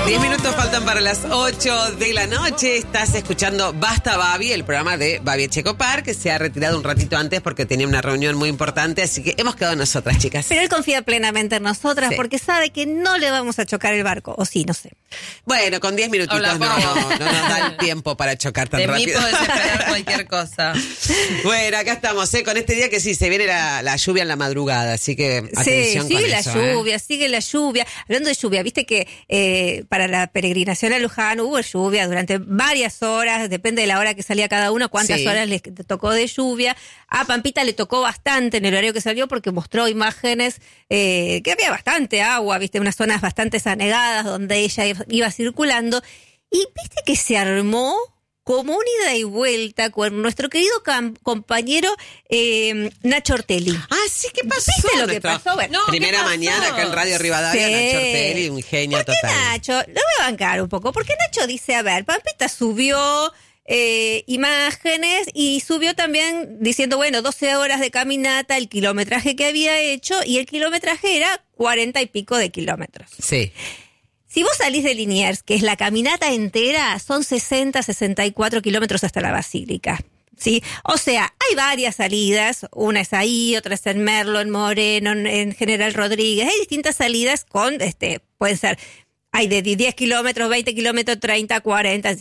10 minutos faltan para las 8 de la noche. Estás escuchando Basta Babi, el programa de Babi Echecopar, que se ha retirado un ratito antes porque tenía una reunión muy importante, así que hemos quedado nosotras, chicas. Pero él confía plenamente en nosotras porque sabe que no le vamos a chocar el barco, o sí, no sé. Bueno, con 10 minutitos no nos da el tiempo para chocar tan rápido. De mí podés esperar cualquier cosa. Bueno, acá estamos, con este día que sí, se viene la lluvia en la madrugada, así que atención con eso. Sigue la lluvia. Hablando de lluvia, viste que para la peregrinación a Luján hubo lluvia durante varias horas, depende de la hora que salía cada uno, cuántas horas les tocó de lluvia. A Pampita le tocó bastante en el horario que salió porque mostró imágenes que había bastante agua, viste, unas zonas bastante anegadas donde ella iba circulando. Y viste que se armó como una ida y vuelta con nuestro querido compañero Nacho Ortelli. Ah, sí, ¿qué pasó? ¿Viste lo que pasó? Bueno, primera mañana acá en Radio Rivadavia, Nacho Ortelli, un genio total. Nacho, lo voy a bancar un poco, porque Nacho dice, a ver, Pampita subió imágenes y subió también diciendo, bueno, 12 horas de caminata, el kilometraje que había hecho, y el kilometraje era 40 y pico de kilómetros. Sí. Si vos salís de Liniers, que es la caminata entera, son 60, 64 kilómetros hasta la Basílica, ¿sí? O sea, hay varias salidas, una es ahí, otra es en Merlo, en Moreno, en General Rodríguez, hay distintas salidas con, pueden ser, hay de 10 kilómetros, 20 kilómetros, 30, 40...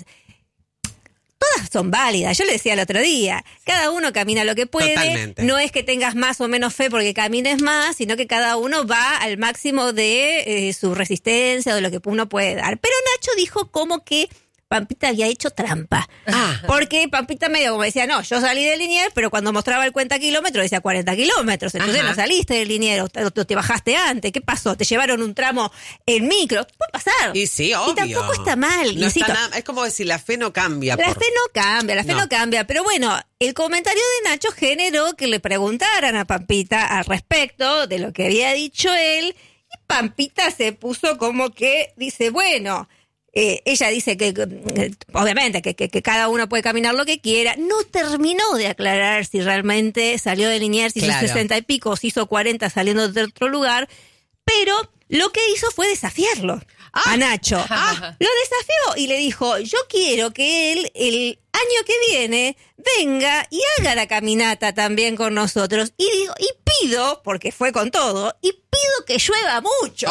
Todas son válidas. Yo le decía el otro día, cada uno camina lo que puede. Totalmente. No es que tengas más o menos fe porque camines más, sino que cada uno va al máximo de su resistencia o de lo que uno puede dar. Pero Nacho dijo como que Pampita había hecho trampa. Porque Pampita medio como decía, no, yo salí del Liniers, pero cuando mostraba el cuenta kilómetros decía 40 kilómetros. Entonces no saliste del Liniers, te bajaste antes. ¿Qué pasó? ¿Te llevaron un tramo en micro? Puede pasar. Y sí, obvio. Y tampoco está mal. No está nada, es como decir, la fe no cambia. La fe no cambia. Pero bueno, el comentario de Nacho generó que le preguntaran a Pampita al respecto de lo que había dicho él. Y Pampita se puso como que dice, bueno... ella dice que obviamente que cada uno puede caminar lo que quiera. No terminó de aclarar si realmente salió de Liniers, si hizo 60 y pico, si hizo 40 saliendo de otro lugar, pero lo que hizo fue desafiarlo a Nacho. Lo desafió y le dijo, yo quiero que él el año que viene venga y haga la caminata también con nosotros. Y pido, porque fue con todo, y pido que llueva mucho.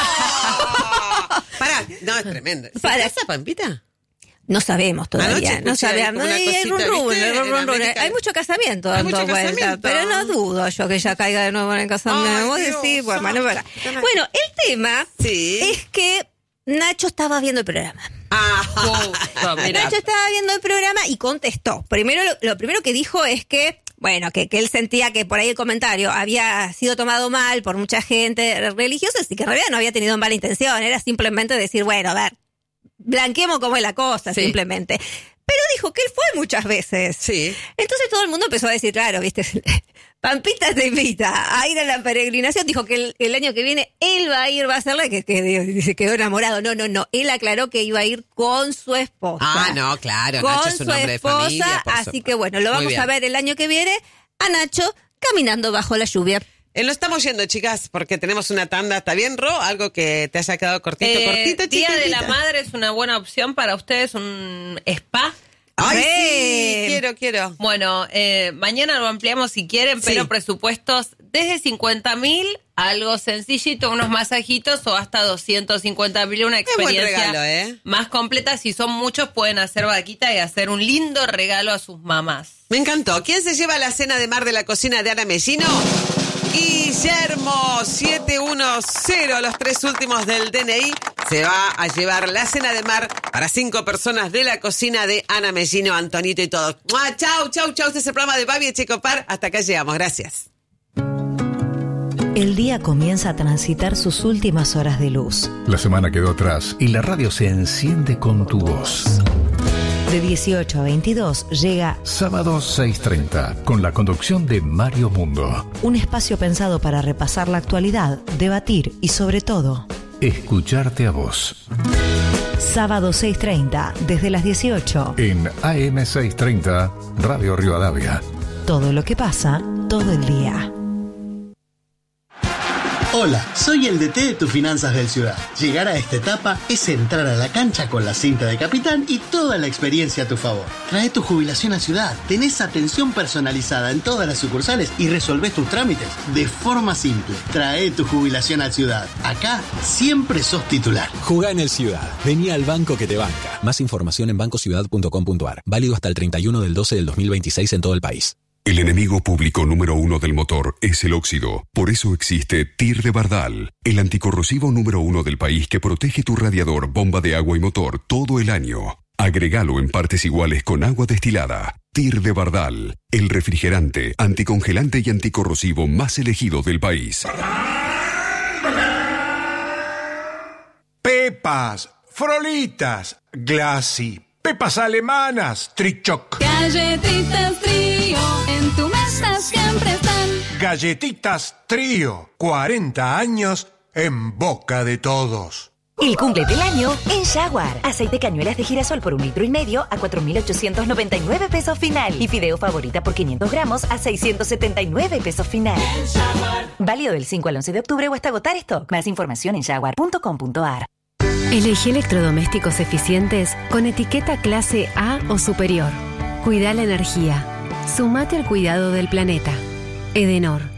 Pará, no, es tremendo. ¿Se casa Pampita? No sabemos todavía, no sabemos. Hay mucho casamiento dando vuelta, pero no dudo yo que ella caiga de nuevo en el casamiento. Bueno, el tema es que Nacho estaba viendo el programa. Nacho estaba viendo el programa y contestó. Lo primero que dijo es que, bueno, que él sentía que por ahí el comentario había sido tomado mal por mucha gente religiosa, así que en realidad no había tenido mala intención, era simplemente decir, bueno, a ver, blanqueemos cómo es la cosa, simplemente. Pero dijo que él fue muchas veces. Sí. Entonces todo el mundo empezó a decir, claro, viste, Pampita te invita a ir a la peregrinación. Dijo que el año que viene él va a ir, va a hacerla, que se quedó enamorado. No. Él aclaró que iba a ir con su esposa. No, claro. Con Nacho es un hombre de familia. Así que bueno, lo vamos a ver el año que viene a Nacho caminando bajo la lluvia. Lo estamos yendo, chicas, porque tenemos una tanda. ¿Está bien, Ro? Algo que te haya quedado cortito, Día de la Madre es una buena opción para ustedes, un spa. ¡Ay, sí! Quiero. Bueno, mañana lo ampliamos si quieren, pero presupuestos desde 50.000, algo sencillito, unos masajitos, o hasta 250.000, una experiencia regalo, más completa. Si son muchos, pueden hacer vaquita y hacer un lindo regalo a sus mamás. Me encantó. ¿Quién se lleva la cena de mar de la cocina de Ana Mellino? Guillermo 710, los 3 últimos del DNI, se va a llevar la cena de mar para 5 personas de la cocina de Ana Mellino, Antonito y todos. Chau. Este es el programa de Babi Echecopar. Hasta acá llegamos. Gracias. El día comienza a transitar sus últimas horas de luz. La semana quedó atrás y la radio se enciende con tu voz. De 18 a 22 llega Sábados 6:30, con la conducción de Mario Mundo. Un espacio pensado para repasar la actualidad, debatir y sobre todo escucharte a vos. Sábado 6:30, desde las 18. En AM 630, Radio Rivadavia. Todo lo que pasa, todo el día. Hola, soy el DT de tus finanzas del Ciudad. Llegar a esta etapa es entrar a la cancha con la cinta de capitán y toda la experiencia a tu favor. Trae tu jubilación a Ciudad, tenés atención personalizada en todas las sucursales y resolvés tus trámites de forma simple. Trae tu jubilación a Ciudad. Acá siempre sos titular. Jugá en el Ciudad. Vení al banco que te banca. Más información en bancociudad.com.ar. Válido hasta el 31 del 12 del 2026 en todo el país. El enemigo público número 1 del motor es el óxido. Por eso existe TIR de Bardal, el anticorrosivo número 1 del país que protege tu radiador, bomba de agua y motor todo el año. Agregalo en partes iguales con agua destilada. TIR de Bardal, el refrigerante, anticongelante y anticorrosivo más elegido del país. Pepas, Frolitas, Glassy, Pepas alemanas, Trichoc. Galletitas Trío, en tu mesa siempre están. Galletitas Trío, 40 años en boca de todos. El cumple del año en Jaguar. Aceite cañuelas de girasol por 1,5 litros a 4.899 pesos final. Y fideo favorita por 500 gramos a 679 pesos final. Válido del 5 al 11 de octubre o hasta agotar stock. Más información en jaguar.com.ar. Elegí electrodomésticos eficientes con etiqueta clase A o superior. Cuida la energía. Sumate al cuidado del planeta. Edenor.